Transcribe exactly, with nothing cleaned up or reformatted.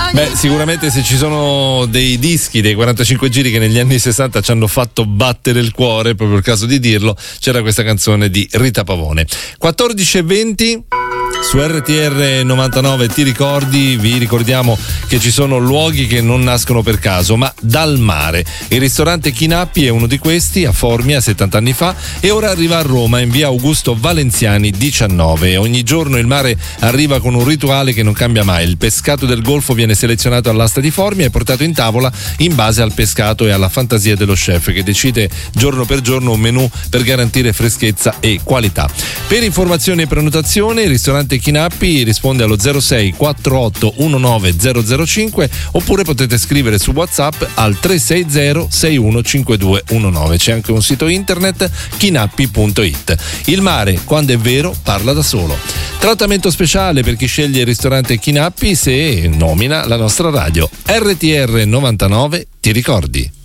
Beh, sicuramente se ci sono dei dischi dei quarantacinque giri che negli anni sessanta ci hanno fatto battere il cuore, proprio il caso di dirlo, c'era questa canzone di Rita Pavone. quattordici e venti su R T R novantanove, ti ricordi? Vi ricordiamo che ci sono luoghi che non nascono per caso, ma dal mare. Il ristorante Chinappi è uno di questi, a Formia settanta anni fa, e ora arriva a Roma in via Augusto Valenziani diciannove. Ogni giorno il mare arriva con un rituale che non cambia mai. Il pescato del Golfo viene selezionato all'asta di Formia e portato in tavola in base al pescato e alla fantasia dello chef, che decide giorno per giorno un menù per garantire freschezza e qualità. Per informazioni e prenotazione il ristorante Chinappi risponde allo zero sei quattantotto diciannove zero zero cinque, oppure potete scrivere su WhatsApp al tre sei zero sei uno cinque due uno nove. C'è anche un sito internet, chinappi punto it. Il mare, quando è vero, parla da solo. Trattamento speciale per chi sceglie il ristorante Chinappi se nomina la nostra radio. R T R novantanove, ti ricordi?